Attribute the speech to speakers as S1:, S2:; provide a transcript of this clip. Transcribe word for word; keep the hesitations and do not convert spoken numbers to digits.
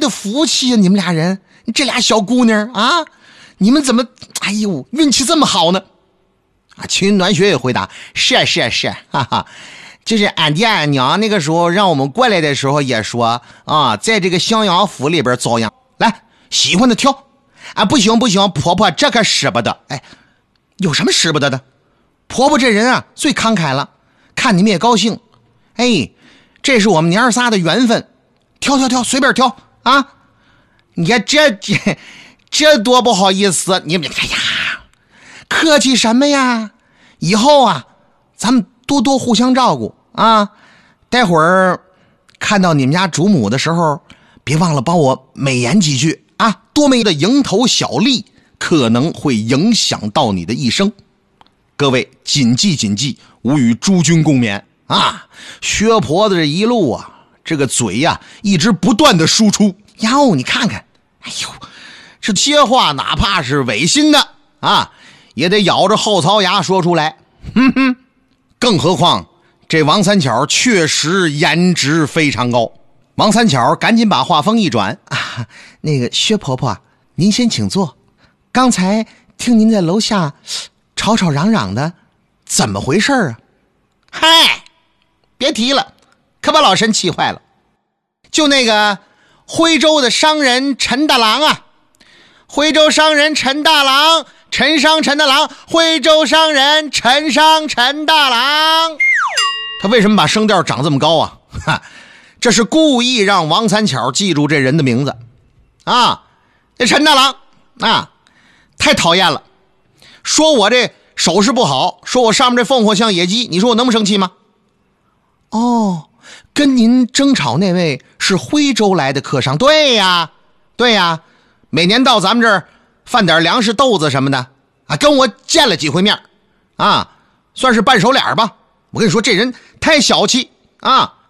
S1: 的福气呀、啊！你们俩人，这俩小姑娘啊，你们怎么，哎呦，运气这么好呢？啊，青云暖雪也回答：是是是，哈哈，就是俺爹俺娘那个时候让我们过来的时候也说啊，在这个襄阳府里边遭殃，来，喜欢的挑。啊，不行不行，婆婆这可使不得。哎，有什么使不得的？婆婆这人啊，最慷慨了，看你们也高兴。哎，这是我们娘儿仨的缘分，挑挑挑，随便挑啊！你看这这这多不好意思，你们哎呀，客气什么呀？以后啊，咱们多多互相照顾啊！待会儿看到你们家主母的时候，别忘了帮我美言几句。啊，多么的蝇头小利可能会影响到你的一生，各位谨记谨记，吾与诸君共勉啊！薛婆子这一路啊，这个嘴呀、啊、一直不断的输出，哟，你看看，哎呦，这些话哪怕是违心的啊，也得咬着后槽牙说出来。哼哼，更何况这王三巧确实颜值非常高。王三巧赶紧把话锋一转啊，那个薛婆婆，您先请坐。刚才听您在楼下吵吵嚷嚷的，怎么回事啊？嗨，别提了，可把老身气坏了。就那个徽州的商人陈大郎啊，徽州商人陈大郎，陈商陈大郎，徽州商人陈商陈大郎。他为什么把声调长这么高啊？哈，这是故意让王三巧记住这人的名字啊！这陈大郎啊，太讨厌了，说我这手势不好，说我上面这凤凰像野鸡，你说我能不生气吗？哦，跟您争吵那位是徽州来的客商？对呀对呀，每年到咱们这儿贩点粮食豆子什么的啊，跟我见了几回面啊，算是半熟脸吧。我跟你说，这人太小气啊，